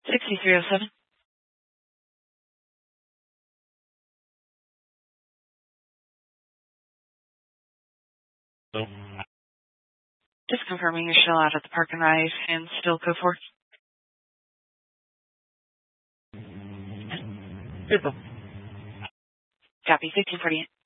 6307. So, Just confirming you're still out at the park and ride and still code 4. April. Copy, 1648.